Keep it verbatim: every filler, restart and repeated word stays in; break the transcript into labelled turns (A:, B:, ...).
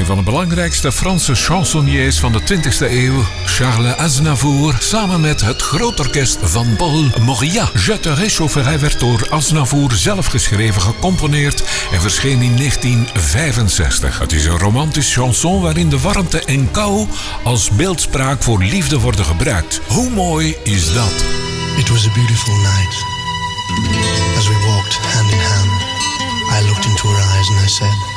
A: van de belangrijkste Franse chansonniers van de twintigste eeuw, Charles Aznavour, samen met het grootorkest van Paul Moria. Je te réchaufferai werd door Aznavour zelf geschreven, gecomponeerd en verscheen in negentien vijfenzestig. Het is een romantisch chanson waarin de warmte en kou als beeldspraak voor liefde worden gebruikt. Hoe mooi is dat?
B: It was a beautiful night. As we walked hand in hand, I looked into her eyes and I said,